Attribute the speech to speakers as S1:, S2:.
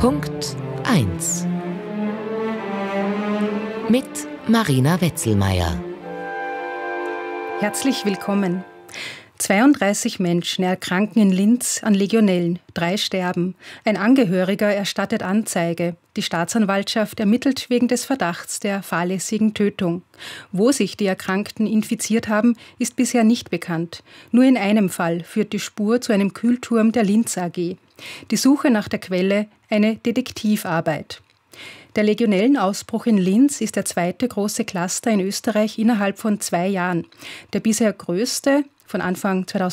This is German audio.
S1: Punkt 1 mit Marina Wetzelmeier.
S2: Herzlich willkommen. 32 Menschen erkranken in Linz an Legionellen, 3 sterben. Ein Angehöriger erstattet Anzeige. Die Staatsanwaltschaft ermittelt wegen des Verdachts der fahrlässigen Tötung. Wo sich die Erkrankten infiziert haben, ist bisher nicht bekannt. Nur in einem Fall führt die Spur zu einem Kühlturm der Linz AG. Die Suche nach der Quelle eine Detektivarbeit. Der Legionellenausbruch in Linz ist der zweite große Cluster in Österreich innerhalb von 2 Jahren. Der bisher größte, von Anfang 2019